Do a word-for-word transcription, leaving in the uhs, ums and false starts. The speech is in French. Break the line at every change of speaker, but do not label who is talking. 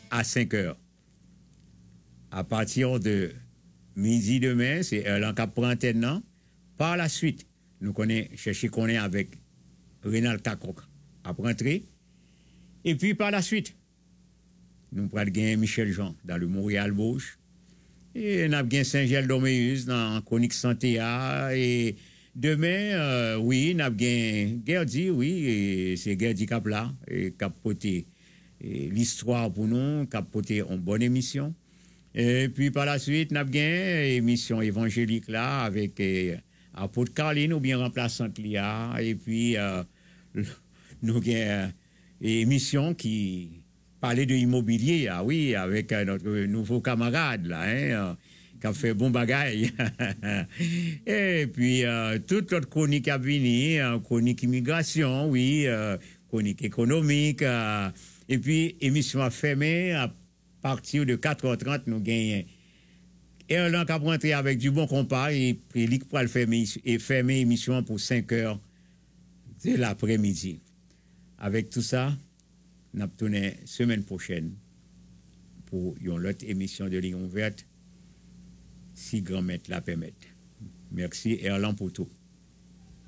à cinq heures. À partir de midi demain, c'est Erlan qui prend antenne. Par la suite, nous connaissons, chercher qu'on est avec Rénal Kakok à rentrer. Et puis par la suite, nous prenons gagner Michel Jean dans le Montréal Bauche. Et nous avons gagné Saint-Gel Doméus dans Chronique Santé. Et demain, euh, oui, nous avons gagné Gerdi, oui, et c'est Gerdi qui là, et qui a porté l'histoire pour nous, qui a porté une bonne émission. Et puis par la suite, nous avons gagné émission évangélique là, avec euh, Apôtre Carline ou bien remplaçante Lia. Et puis, euh, nous avons gagné émission qui parlait de immobilier, ah oui, avec euh, notre nouveau camarade là, hein, euh, qui a fait bon bagaille. Et puis, euh, toute notre chronique à venir, euh, chronique immigration, oui, euh, chronique économique, euh, et puis émission à fermer, à partir de quatre heures trente, nous gagnons. Et on a rentré avec du bon compas, et puis il pour le fermer, et fermer émission pour cinq heures de l'après-midi. Avec tout ça, nous allons tourner semaine prochaine pour une autre émission de Ligne ouverte, si grand maître la permet. Merci Erlan pour tout.